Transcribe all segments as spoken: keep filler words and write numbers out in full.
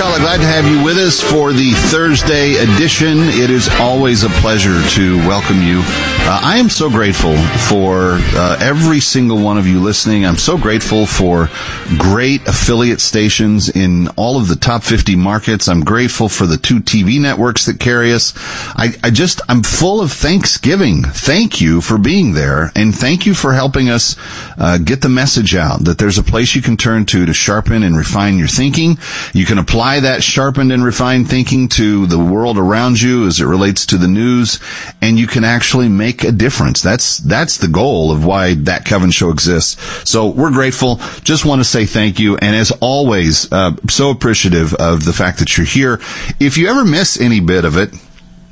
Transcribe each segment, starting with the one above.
McCullough, glad to have you with us for the Thursday edition. It is always a pleasure to welcome you. Uh, I am so grateful for uh, every single one of you listening. I'm so grateful for great affiliate stations in all of the top fifty markets. I'm grateful for the two T V networks that carry us. I, I just, I'm full of thanksgiving. Thank you for being there, and thank you for helping us uh, get the message out that there's a place you can turn to to sharpen and refine your thinking. You can apply that sharpened and refined thinking to the world around you as it relates to the news, and you can actually make a difference. That's that's the goal of why That Kevin Show exists. So we're grateful. Just want to say thank you, and as always, uh, so appreciative of the fact that you're here. If you ever miss any bit of it,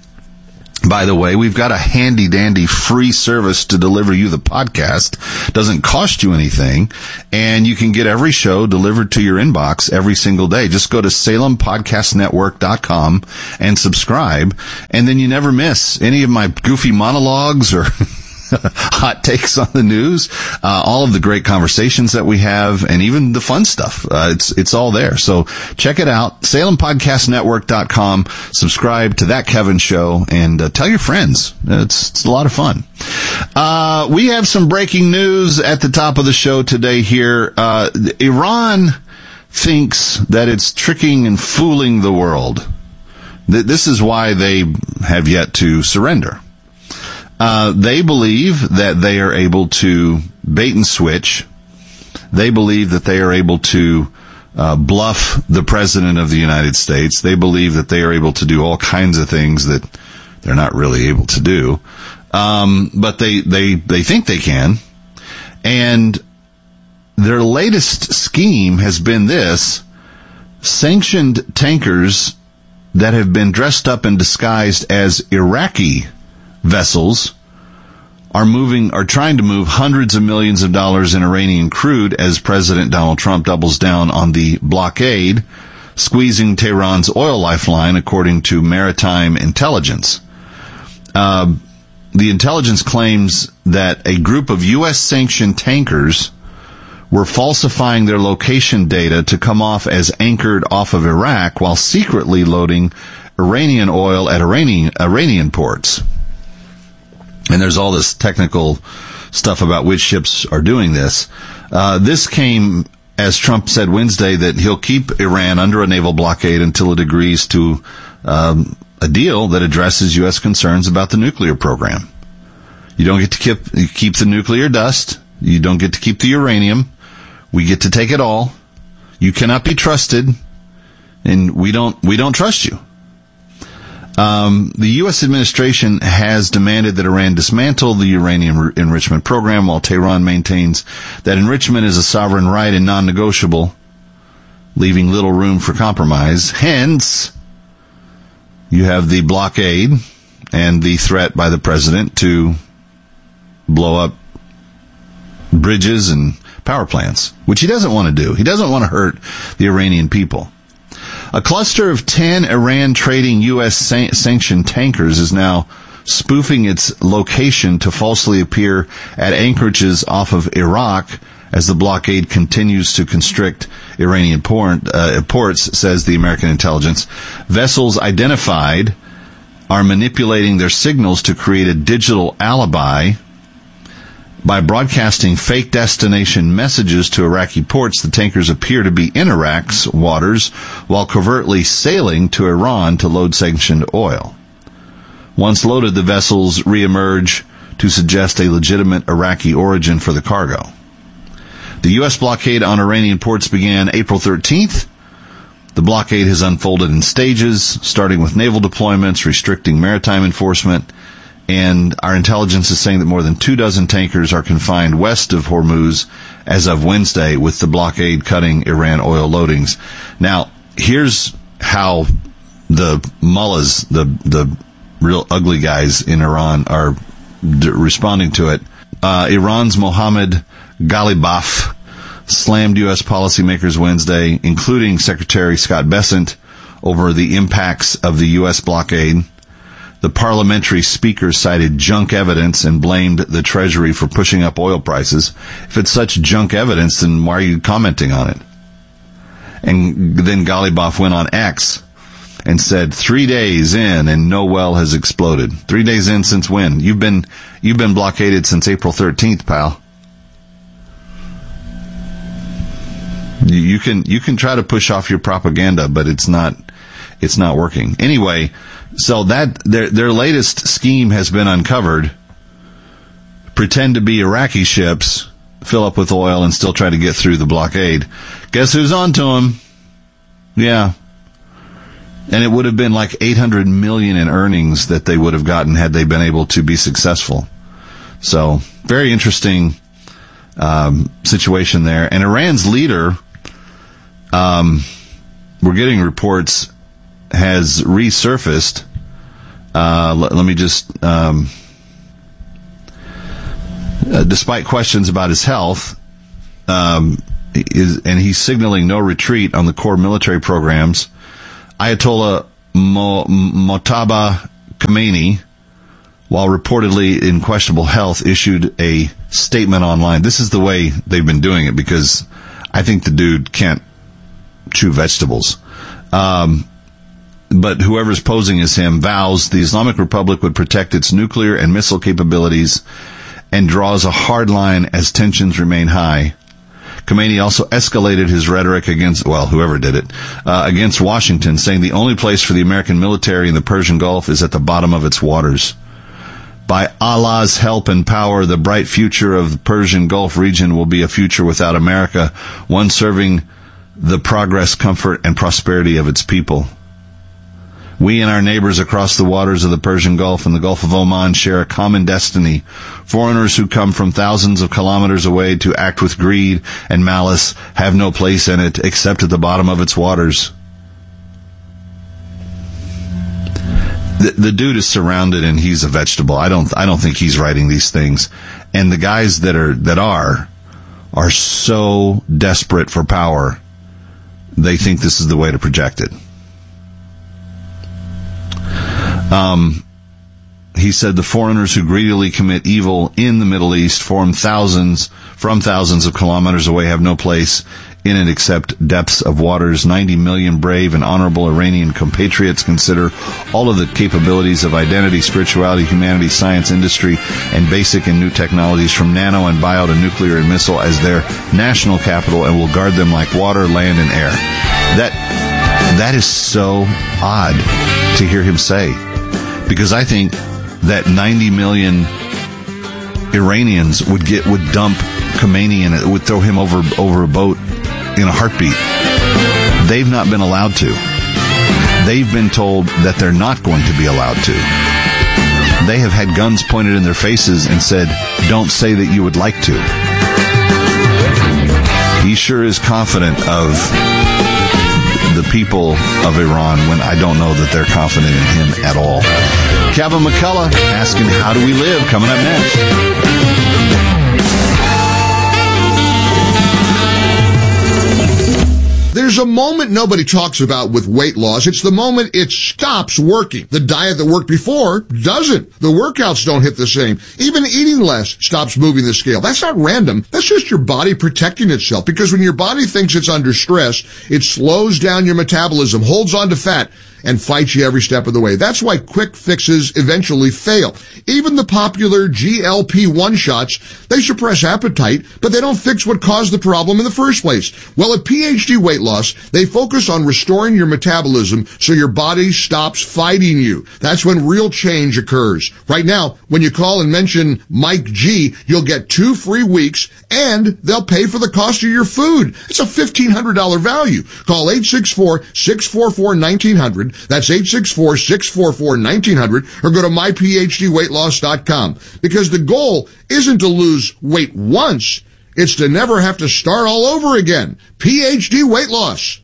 by the way, we've got a handy-dandy free service to deliver you the podcast. Doesn't cost you anything, and you can get every show delivered to your inbox every single day. Just go to Salem Podcast Network dot com and subscribe, and then you never miss any of my goofy monologues or hot takes on the news, uh, all of the great conversations that we have, and even the fun stuff. Uh, it's, it's all there. So check it out. Salem Podcast Network dot com. Subscribe to That Kevin Show, and uh, tell your friends. It's, it's a lot of fun. Uh, we have some breaking news at the top of the show today here. Uh, Iran thinks that it's tricking and fooling the world. This is why they have yet to surrender. Uh, they believe that they are able to bait and switch. They believe that they are able to uh, bluff the President of the United States. They believe that they are able to do all kinds of things that they're not really able to do. Um, but they, they, they think they can. And their latest scheme has been this: sanctioned tankers that have been dressed up and disguised as Iraqi vessels are moving, are trying to move hundreds of millions of dollars in Iranian crude as President Donald Trump doubles down on the blockade, squeezing Tehran's oil lifeline, according to maritime intelligence. Uh, the intelligence claims that a group of U S sanctioned tankers were falsifying their location data to come off as anchored off of Iraq while secretly loading Iranian oil at Iranian, Iranian ports. And there's all this technical stuff about which ships are doing this. Uh, this came as Trump said Wednesday that he'll keep Iran under a naval blockade until it agrees to um, a deal that addresses U S concerns about the nuclear program. You don't get to keep, keep the nuclear dust. You don't get to keep the uranium. We get to take it all. You cannot be trusted, and we don't we don't trust you. Um, the U S administration has demanded that Iran dismantle the uranium enrichment program, while Tehran maintains that enrichment is a sovereign right and non-negotiable, leaving little room for compromise. Hence, you have the blockade and the threat by the president to blow up bridges and power plants, which he doesn't want to do. He doesn't want to hurt the Iranian people. A cluster of ten Iran trading U S san- sanctioned tankers is now spoofing its location to falsely appear at anchorages off of Iraq as the blockade continues to constrict Iranian port, uh, ports, says the American intelligence. Vessels identified are manipulating their signals to create a digital alibi by broadcasting fake destination messages to Iraqi ports. The tankers appear to be in Iraq's waters while covertly sailing to Iran to load sanctioned oil. Once loaded, the vessels reemerge to suggest a legitimate Iraqi origin for the cargo. The U S blockade on Iranian ports began April thirteenth. The blockade has unfolded in stages, starting with naval deployments, restricting maritime enforcement, and our intelligence is saying that more than two dozen tankers are confined west of Hormuz as of Wednesday, with the blockade cutting Iran oil loadings. Now, here's how the mullahs, the the real ugly guys in Iran, are d- responding to it. Uh, Iran's Mohammad Ghalibaf slammed U S policymakers Wednesday, including Secretary Scott Bessent, over the impacts of the U S blockade. The parliamentary speaker cited junk evidence and blamed the Treasury for pushing up oil prices. If it's such junk evidence, then why are you commenting on it? And then Ghalibaf went on X and said, three days in and no well has exploded. Three days in since when? You've been, you've been blockaded since April thirteenth, pal. You, you can, you can try to push off your propaganda, but it's not, it's not working. Anyway, so that, their, their latest scheme has been uncovered. Pretend to be Iraqi ships, fill up with oil, and still try to get through the blockade. Guess who's on to them? Yeah. And it would have been like eight hundred million in earnings that they would have gotten had they been able to be successful. So, very interesting um, situation there. And Iran's leader, um, we're getting reports, has resurfaced. Uh, let, let me just, um, uh, despite questions about his health, um, is, and he's signaling no retreat on the core military programs. Ayatollah Mo- Mojtaba Khomeini, while reportedly in questionable health, issued a statement online. This is the way they've been doing it because I think the dude can't chew vegetables. Um, but whoever's posing as him vows the Islamic Republic would protect its nuclear and missile capabilities and draws a hard line as tensions remain high. Khomeini also escalated his rhetoric against, well, whoever did it, uh, against Washington, saying the only place for the American military in the Persian Gulf is at the bottom of its waters. By Allah's help and power, the bright future of the Persian Gulf region will be a future without America, one serving the progress, comfort, and prosperity of its people. We and our neighbors across the waters of the Persian Gulf and the Gulf of Oman share a common destiny. Foreigners who come from thousands of kilometers away to act with greed and malice have no place in it except at the bottom of its waters. The, the dude is surrounded and he's a vegetable. I don't, I don't think he's writing these things. And the guys that are, that are, are so desperate for power, they think this is the way to project it. Um, he said the foreigners who greedily commit evil in the Middle East form thousands, from thousands of kilometers away have no place in it except depths of waters. ninety million brave and honorable Iranian compatriots consider all of the capabilities of identity, spirituality, humanity, science, industry, and basic and new technologies from nano and bio to nuclear and missile as their national capital and will guard them like water, land, and air. That, that is so odd to hear him say. Because I think that ninety million Iranians would get would dump Khomeini and it would throw him over over a boat in a heartbeat. They've not been allowed to. They've been told that they're not going to be allowed to. They have had guns pointed in their faces and said, "Don't say that you would like to." He sure is confident of the people of Iran when I don't know that they're confident in him at all. Kevin McCullough asking, how do we live? Coming up next. There's a moment nobody talks about with weight loss. It's the moment it stops working. The diet that worked before doesn't. The workouts don't hit the same. Even eating less stops moving the scale. That's not random. That's just your body protecting itself. Because when your body thinks it's under stress, it slows down your metabolism, holds on to fat, and fights you every step of the way. That's why quick fixes eventually fail. Even the popular G L P one shots, they suppress appetite, but they don't fix what caused the problem in the first place. Well, at P H D Weight Loss, they focus on restoring your metabolism so your body stops fighting you. That's when real change occurs. Right now, when you call and mention Mike G, you'll get two free weeks and they'll pay for the cost of your food. It's a fifteen hundred dollars value. Call eight six four, six four four, one nine zero zero. That's eight six four, six four four, one nine zero zero or go to my p h d weight loss dot com. Because the goal isn't to lose weight once, it's to never have to start all over again. P H D Weight Loss.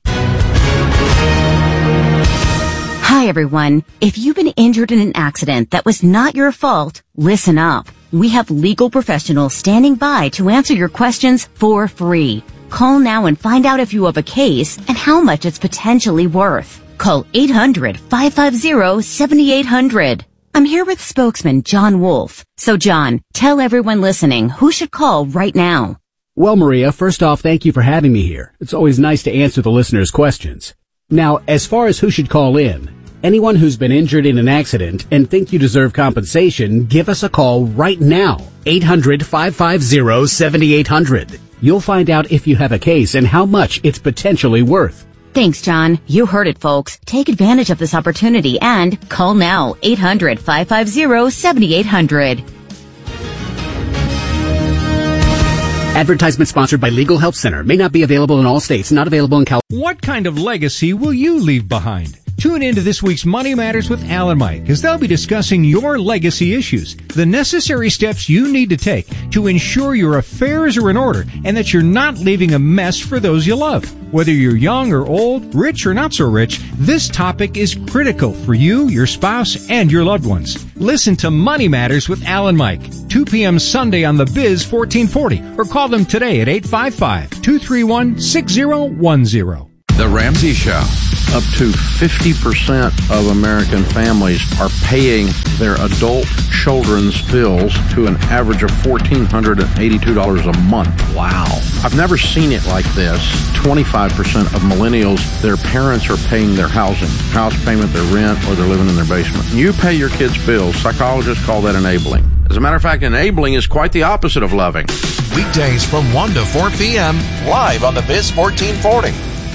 Hi, everyone. If you've been injured in an accident that was not your fault, listen up. We have legal professionals standing by to answer your questions for free. Call now and find out if you have a case and how much it's potentially worth. Call eight hundred, five five zero, seven eight zero zero. I'm here with spokesman John Wolf. So, John, tell everyone listening who should call right now. Well, Maria, first off, thank you for having me here. It's always nice to answer the listeners' questions. Now, as far as who should call in, anyone who's been injured in an accident and think you deserve compensation, give us a call right now. eight hundred, five five zero, seven eight zero zero. You'll find out if you have a case and how much it's potentially worth. Thanks, John. You heard it, folks. Take advantage of this opportunity and call now. eight hundred, five five zero, seven eight zero zero. Advertisement sponsored by Legal Help Center. May not be available in all states. Not available in California. What kind of legacy will you leave behind? Tune into this week's Money Matters with Al and Mike, as they'll be discussing your legacy issues, the necessary steps you need to take to ensure your affairs are in order and that you're not leaving a mess for those you love. Whether you're young or old, rich or not so rich, this topic is critical for you, your spouse, and your loved ones. Listen to Money Matters with Al and Mike, two p.m. Sunday on The Biz fourteen forty, or call them today at eight five five, two three one, six zero one zero. The Ramsey Show. Up to fifty percent of American families are paying their adult children's bills to an average of one thousand four hundred eighty-two dollars a month. Wow. I've never seen it like this. twenty-five percent of millennials, their parents are paying their housing, house payment, their rent, or they're living in their basement. You pay your kids' bills. Psychologists call that enabling. As a matter of fact, enabling is quite the opposite of loving. Weekdays from one to four p.m. live on The Biz fourteen forty.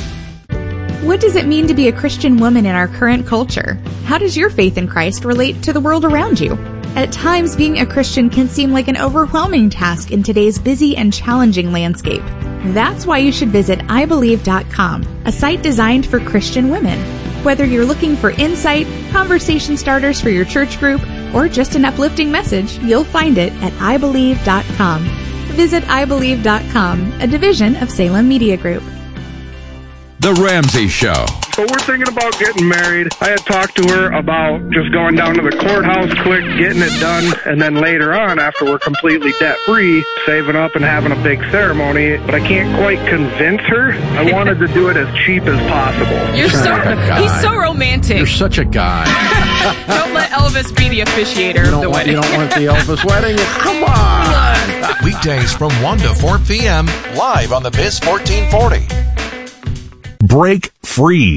What does it mean to be a Christian woman in our current culture? How does your faith in Christ relate to the world around you? At times, being a Christian can seem like an overwhelming task in today's busy and challenging landscape. That's why you should visit I believe dot com, a site designed for Christian women. Whether you're looking for insight, conversation starters for your church group, or just an uplifting message, you'll find it at I believe dot com. Visit I believe dot com, a division of Salem Media Group. The Ramsey Show. So we're thinking about getting married. I had talked to her about just going down to the courthouse quick, getting it done, and then later on, after we're completely debt-free, saving up and having a big ceremony. But I can't quite convince her. I wanted to do it as cheap as possible. You're so, he's so romantic. You're such a guy. Don't let Elvis be the officiator of the want, wedding. You don't want the Elvis wedding? Come on. Weekdays from one to four p.m. live on The Biz fourteen forty. Break free